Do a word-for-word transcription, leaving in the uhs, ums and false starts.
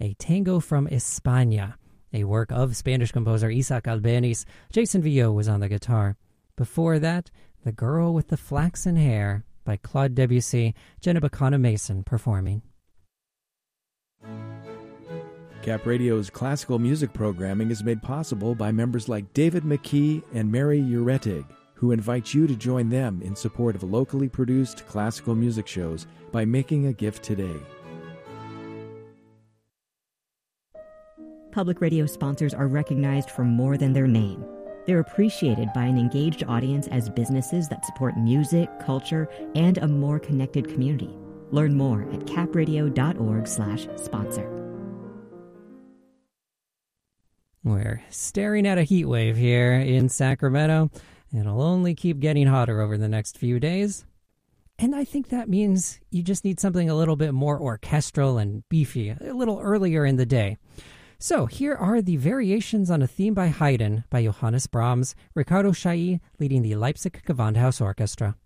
a tango from España, a work of Spanish composer Isaac Albeniz. Jason Villot was on the guitar. Before that, The Girl with the Flaxen Hair by Claude Debussy, Jenna Bacana Mason performing. Cap Radio's classical music programming is made possible by members like David McKee and Mary Uretig, who invite you to join them in support of locally produced classical music shows by making a gift today. Public radio sponsors are recognized for more than their name. They're appreciated by an engaged audience as businesses that support music, culture, and a more connected community. Learn more at capradio.org slash sponsor. We're staring at a heat wave here in Sacramento. It'll only keep getting hotter over the next few days. And I think that means you just need something a little bit more orchestral and beefy, a little earlier in the day. So here are the variations on a theme by Haydn by Johannes Brahms, Ricardo Chailly leading the Leipzig Gewandhaus Orchestra.